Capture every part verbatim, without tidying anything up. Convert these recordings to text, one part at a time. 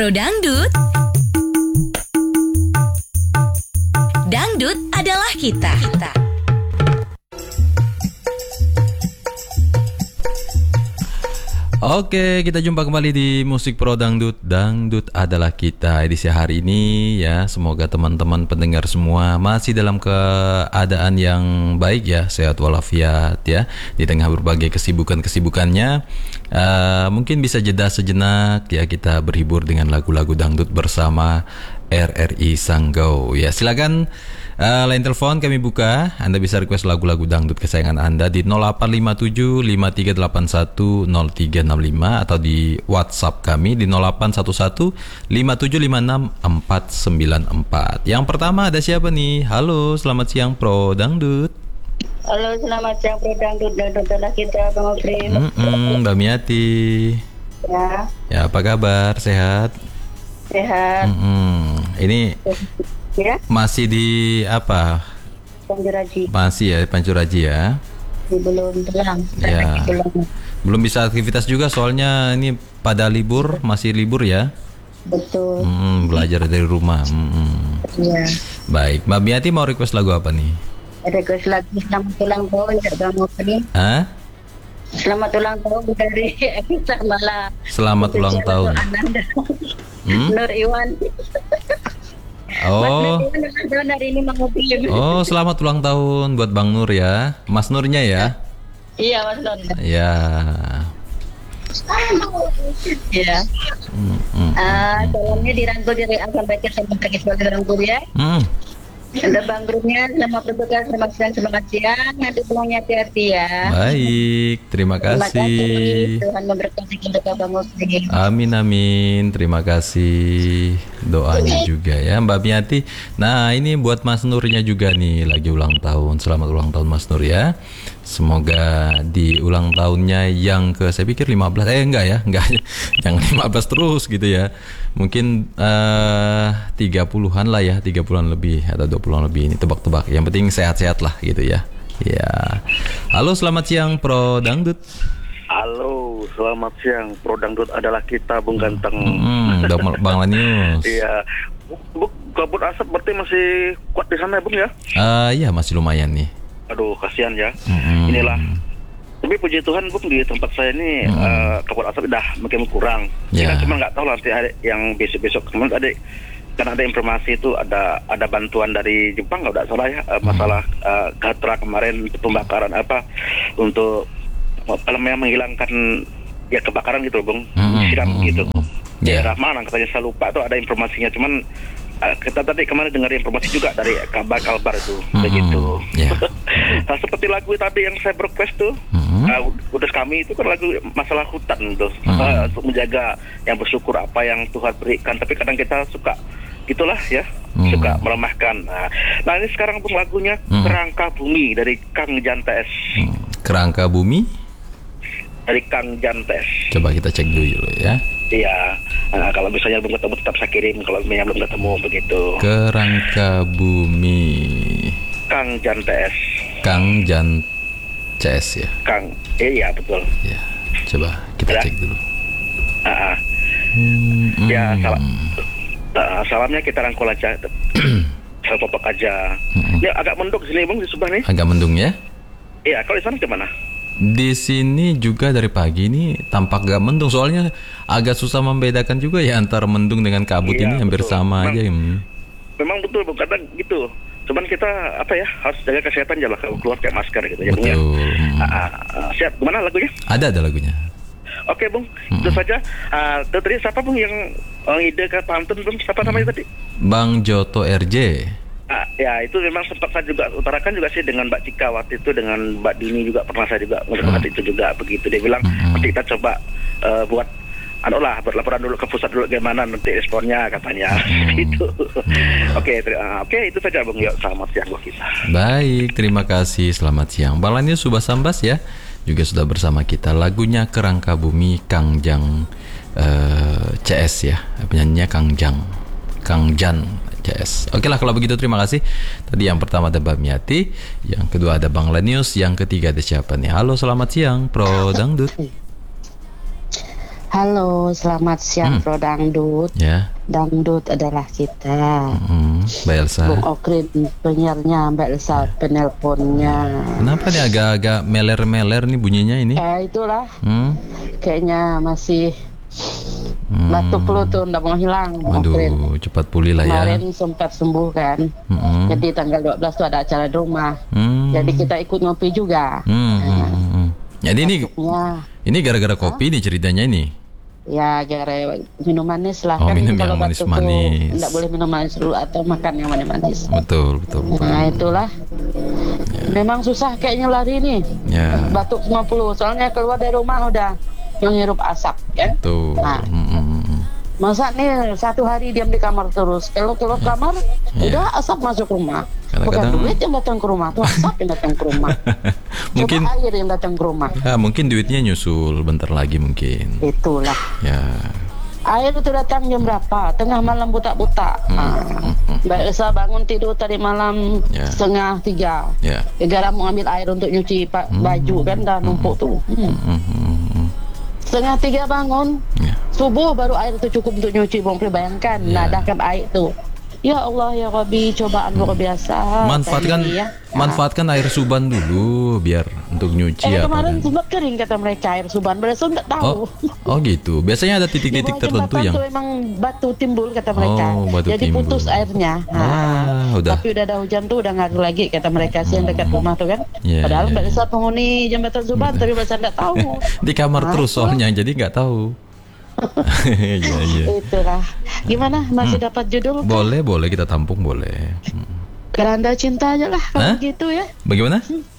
Pro Dangdut. Dangdut adalah kita. kita. Oke, kita jumpa kembali di Musik Pro Dangdut. Dangdut adalah kita. Edisi hari ini ya, semoga teman-teman pendengar semua masih dalam keadaan yang baik ya, sehat walafiat ya, di tengah berbagai kesibukan-kesibukannya. uh, Mungkin bisa jeda sejenak ya, kita berhibur dengan lagu-lagu dangdut bersama R R I Sanggau ya. Silakan uh, line telepon kami buka. Anda bisa request lagu-lagu dangdut kesayangan Anda di nol delapan lima tujuh lima tiga delapan satu nol tiga enam lima atau di WhatsApp kami di nol delapan satu satu lima tujuh lima enam empat sembilan empat. Yang pertama ada siapa nih? Halo, selamat siang Pro Dangdut. Halo, selamat siang Pro Dangdut. Dangdut adalah kita, Bang Opri. Mbak Miati. Ya. Ya, apa kabar? Sehat? Sehat. Mm-mm. Ini ya? Masih di apa? Pancuraji. Masih ya, Pancuraji ya. Belum pulang. Ya. Belum. Belum bisa aktivitas juga soalnya ini pada libur, masih libur ya. Betul. Hmm, belajar dari rumah. Hmm. Iya. Baik, Mbak Miati mau request lagu apa nih? Request lagu selamat ulang tahun ya Bang Opri. Hah? Selamat ulang tahun dari Akita Malah. Selamat ulang tahun. Hmm? Nur Iwan. Oh. Mas Nur Iwan ulang tahun hari ini Bang Opri. Oh, selamat ulang tahun buat Bang Nur ya. Mas Nurnya ya? Iya, Mas Nur. Ya. Iya. Hmm, hmm, Ah, salamnya dirangkul dari Asam Baca sama Kaki sebagai rangkul ya. hmm. Ada Bang Grupnya, selamat bertugas, selamat siang, selamat siang. Nanti pulangnya hati-hati ya. Baik, terima Terima kasih. kasih. Tuhan memberkati kita Bang Opri. Amin amin, terima kasih doanya juga ya Mbak Miati. Nah ini buat Mas Nurnya juga nih, lagi ulang tahun. Selamat ulang tahun Mas Nur ya. Semoga di ulang tahunnya yang ke, saya pikir lima belas, eh enggak ya, enggak, jangan lima belas terus gitu ya. Mungkin uh, tiga puluhan lah ya, tiga puluhan lebih atau dua puluhan lebih, ini tebak-tebak. Yang penting sehat-sehat lah gitu ya. Ya. Halo, selamat siang Pro Dangdut. Halo, selamat siang. Pro Dangdut adalah kita, Bung Ganteng. Hmm, Bang Lanius. Iya. Bu, kabut asap berarti masih kuat di sana, Bung ya? Uh, ya masih lumayan nih. Aduh, kasihan ya. Hmm. Inilah. Tapi puji Tuhan, Bung, di tempat saya ini hmm. uh, kabut asap udah makin kurang. Yeah. Cuma nggak tahu nanti ada yang besok-besok kemarin ada, kan ada informasi itu ada ada bantuan dari Jepang nggak salah ya, uh, masalah uh, Gatra kemarin pembakaran apa untuk apa namanya menghilangkan ya kebakaran gitu loh, Bung. Hmm. Siram gitu. Yeah. Daerah mana katanya, saya lupa, itu ada informasinya, cuman uh, kita tadi kemarin dengar informasi juga dari kabar kalbar itu hmm. begitu. Yeah. Nah, seperti lagu tadi yang saya request tuh, hmm. uh, udah kami itu kan lagu masalah hutan tuh, hmm. uh, untuk menjaga yang bersyukur apa yang Tuhan berikan, tapi kadang kita suka gitulah ya, hmm. suka melemahkan. Nah, nah ini sekarang Bung lagunya hmm. Kerangka Bumi dari Kang Jantes. Hmm. Kerangka Bumi dari Kang Jantes. Coba kita cek dulu ya. Iya, nah, kalau misalnya belum ketemu tetap saya kirim, kalau misalnya belum ketemu begitu. Kerangka Bumi Kang Jantes. Kang Jantes ya. Kang, eh, iya betul. Ya, coba kita ya. cek dulu. Uh, hmm, ya, hmm. salam, uh, salamnya kita rangkul aja. Salam popok aja. Hmm. Ini agak mendung sini, Bung, di Subang nih. Agak mendung ya? Iya, kalau di sana gimana? Di sini juga dari pagi ini tampak gak mendung, soalnya agak susah membedakan juga ya antara mendung dengan kabut. Iya, ini hampir betul. Sama memang, aja. Hmm. Memang betul, Bung, kadang gitu. Cuman kita apa ya, harus jaga kesehatan aja lah kalau keluar kayak masker gitu ya, Bung ya. Hmm. Uh, uh, siap, gimana lagunya? Ada ada lagunya. Oke, Bung, hmm. itu saja. Uh, tadi siapa, Bung, yang uh, ide ke pantun, Bung? Siapa namanya hmm. tadi? Bang Joto R J. Ah, ya itu memang sempat saya juga utarakan juga sih dengan Mbak Cika waktu itu, dengan Mbak Dini juga pernah saya juga melakukan hmm. itu juga begitu. Dia bilang hmm. nanti kita coba uh, buat anu lah, buat laporan dulu ke pusat dulu gimana nanti responnya katanya. Hmm. Gitu. Hmm. Oke, okay, uh, oke okay, itu saja, Bung. Yuk, selamat siang buat kita. Baik, terima kasih. Selamat siang. Bang Lanius Subah Sambas ya juga sudah bersama kita. Lagunya Kerangka Bumi Kang Jang uh, C S ya. Penyanyinya Kang Jang. Kang Jan C S. Oke lah kalau begitu, terima kasih. Tadi yang pertama ada Mbak Miati, yang kedua ada Bang Lanius, yang ketiga ada siapa nih? Halo, selamat siang Pro Dangdut. Halo, selamat siang Hmm. Pro Dangdut. Ya. Dangdut adalah kita. Hmm, Mbak Elsa. Bung Okrin penyiarnya, Mbak Elsa penelponnya. Kenapa nih agak-agak meler-meler nih bunyinya ini? Eh itulah, Hmm? kayaknya masih Hmm. batuk flu tuh, nggak mau hilang. Bung Okrin. Aduh, cepat pulih lah ya. Kemarin sempat sembuh kan. Hmm. Jadi tanggal dua belas tuh ada acara di rumah. Hmm. Jadi kita ikut ngopi juga. Hmm, hmm, hmm, hmm. Jadi ini Ya, ini gara-gara kopi nih ceritanya ini. ya gara minum manis lah Oh, kan. minum Kalau yang batuk tuh manis-manis. nggak boleh minum manis dulu atau makan yang manis-manis. Betul, betul. betul. Nah itulah. Memang susah kayaknya lari nih. Ya, Batuk sembilan puluh. Soalnya keluar dari rumah udah menghirup asap kan. tuh. Nah. Hmm, hmm, hmm. Masa nih satu hari diam di kamar terus. Kalau keluar kamar Ya. udah asap masuk rumah. Bukan Kadang-kadang- duit yang datang ke rumah, tuh asap yang datang ke rumah. Mungkin Coba air yang datang ke rumah. ya, mungkin duitnya nyusul bentar lagi mungkin. Itulah. Ya. Air itu datang jam berapa? Tengah malam buta-buta. Ah. Mbak Elsa bangun tidur tadi malam Ya. setengah tiga. Ya. Gara mau ambil air untuk nyuci pa- baju kan dah numpuk tuh. Hmm. Hmm, hmm, hmm. Setengah tiga bangun, Ya. subuh baru air itu cukup untuk nyuci. Bang Pri bayangkan, Ya. nadahkan air tuh. Ya Allah ya Rabbi, cobaan luar biasa. Manfaatkan Tadi, ya. manfaatkan air suban dulu biar untuk nyuci Eh apa kemarin kan. sempat kering kata mereka air suban, berasa nggak tahu. Oh, oh gitu. Biasanya ada Di titik-titik bawah tertentu jembatan yang tuh emang batu timbul kata mereka. Oh, batu Jadi timbul. putus airnya. Nah, Ah, udah. Tapi udah ada hujan tuh udah ngaruh lagi kata mereka sih yang dekat rumah tuh kan. Iya, Padahal iya, Mbak iya. Elsa penghuni jembatan Suban tapi Mbak Elsa nggak tahu. di kamar terus soalnya jadi nggak tahu. Iya, iya. Itulah. Gimana? Masih dapat judul? Boleh, boleh kita tampung boleh. Hmm. Keranda cinta aja lah kalau Hah? gitu ya. Bagaimana?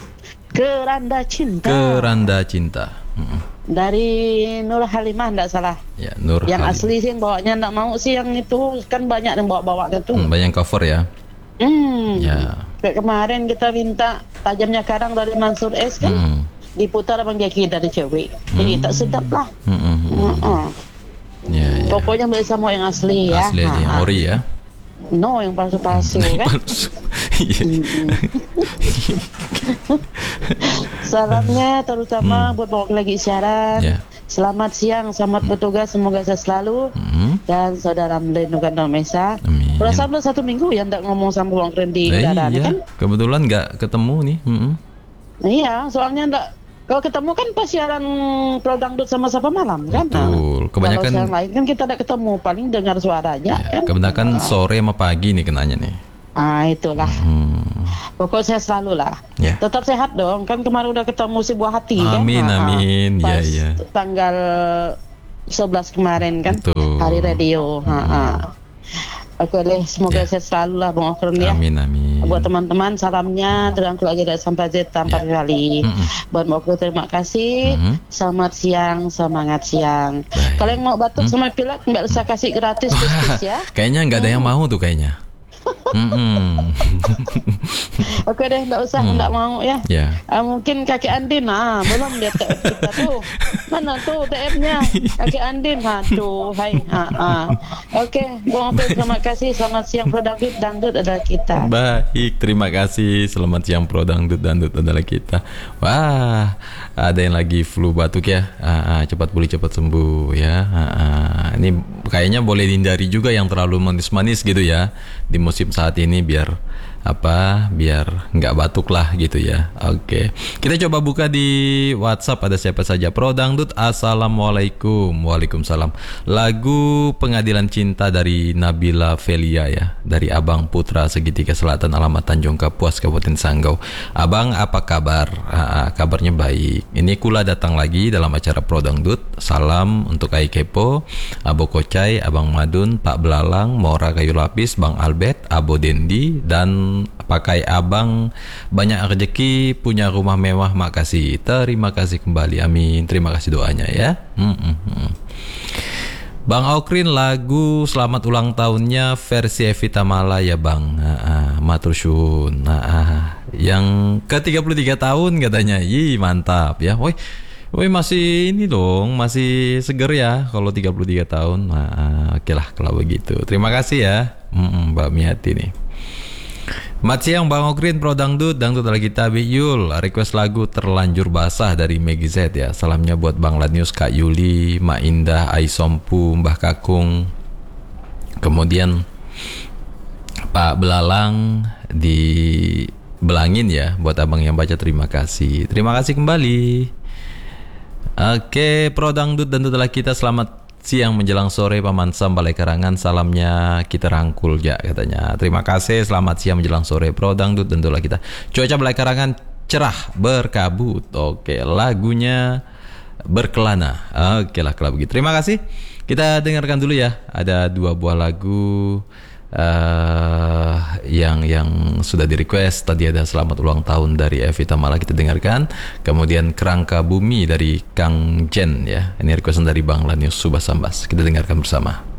Keranda cinta. Keranda cinta. Hmm. Dari Nur Halimah enggak salah. Ya, Nur Yang Halim. asli sih yang bawanya enggak mau sih yang itu kan banyak yang bawa-bawa itu. Hmm, banyak cover ya. Hmm. Ya. Kayak kemarin kita minta tajamnya karang dari Mansur S kan. Hmm. Diputar Abang Jaki dari cewek. Jadi tak sedap lah. Hmm, hmm, hmm. Heeh. Ya, ya. Pokoknya beli sama yang asli ya. Asli aja, yang Ha, ha. ori ya. No, yang palsu-palsu kan. Iya. Salamnya terutama buat bawa lagi siaran. Ya. Selamat siang, selamat bertugas, semoga sehat selalu. Hmm. Dan saudara melindungi dalam Mesa. Amin. Perasaan udah satu minggu ya ndak ngomong sama Bang Kren di Eh, udara iya. kan? Kebetulan nggak ketemu nih. Hmm. Iya, soalnya ndak kalau ketemu kan pas siaran Pro Dangdut sama Sapa Malam kan? Betul. Nah, Kebanyakan- kalau siaran lain kan kita ndak ketemu, paling dengar suara aja Ya, kan? kebanyakan sore sama pagi nih kenanya nih. Ah, itulah. Hmm. Pokoknya saya selalu lah. Ya. Tetap sehat dong. Kan kemarin udah ketemu si buah hati kan. Amin, Ah, ah. amin. Ya, Pas ya. tanggal sebelas kemarin kan. Betul. Hari radio. Ah, ah. Oke deh, semoga Ya. sehat selalu lah Bang Okron ya. Amin, amin. Buat teman-teman salamnya dengan keluarga dari sampai Z tanpa Ya. kali. Mm-mm. Buat Bang Okron terima kasih. Mhm. Selamat siang, semangat siang. Baik. Kalau yang mau batuk sama pilek Mbak Elsa kasih gratis tis ya. Kayaknya nggak ada yang mau tuh kayaknya. Mm-mm. Oke deh, nggak usah, Hmm. nggak mau ya. Ya. Ah, mungkin kakek Andin, ah belum dia T F kita tuh. Mana tuh T F-nya? Kakek Andin, aduh, hai. Ah, ah. Oke, Bang Opel, terima kasih. Selamat siang, Pro Dangdut, Dangdut adalah kita. Baik, terima kasih. Selamat siang Pro Dangdut, Dangdut adalah kita. Wah, ada yang lagi flu batuk ya. Ah, ah, cepat pulih, cepat sembuh ya. Ah, ah. Ini kayaknya boleh dihindari juga yang terlalu manis-manis gitu ya di musim saat ini biar apa biar nggak batuk lah gitu ya. Oke, kita coba buka di WhatsApp. Ada siapa saja? Pro Dangdut, assalamualaikum. Waalaikumsalam. Lagu Pengadilan Cinta dari Nabila Velia ya, dari Abang Putra Segitiga Selatan, alamat Tanjung Kapuas, Kabupaten Sanggau. Abang apa kabar? Ah, ah, kabarnya baik. Ini Kula datang lagi dalam acara Pro Dangdut. Salam untuk Ai Kepo, Abo Kocai, Abang Madun, Pak Belalang, Mora Kayu Lapis, Bang Albert, Abo Dendi, dan pakai abang banyak rezeki, punya rumah mewah. Makasih, terima kasih kembali, amin. Terima kasih doanya ya. Hmm, hmm, hmm. Bang Okrin, lagu selamat ulang tahunnya versi Evita Mala ya bang. Nah, ah, matur syun. Nah, ah, yang ke tiga puluh tiga tahun katanya. Ih, mantap ya. Woi, woi masih ini dong, masih seger ya kalau tiga puluh tiga tahun. Nah, ah, oke lah kalau begitu. Terima kasih ya, hmm, Mbak Miati nih. Selamat siang Bang Okrin, Pro Dangdut, Dangdut adalah kita, Bik Yul. Request lagu Terlanjur Basah dari Megi Z ya. Salamnya buat Bang Lanius, Kak Yuli, Mak Indah, Aisompu, Mbah Kakung. Kemudian Pak Belalang di Belangin ya. Buat abang yang baca, terima kasih. Terima kasih kembali. Oke, Pro Dangdut, Dangdut adalah kita. Selamat siang menjelang sore Paman Sam Balai Karangan, salamnya kita rangkul ya katanya. Terima kasih, selamat siang menjelang sore Pro Dangdut, tentulah kita. Cuaca Balai Karangan cerah berkabut. Oke, lagunya Berkelana. Oke lah kalau begitu. Terima kasih. Kita dengarkan dulu ya. Ada dua buah lagu uh, yang yang sudah di request. Tadi ada Selamat Ulang Tahun dari Evi Tamala, kita dengarkan. Kemudian Kerangka Bumi dari Kang Jen ya. Ini requestan dari Bang Lanius Subasambas. Kita dengarkan bersama.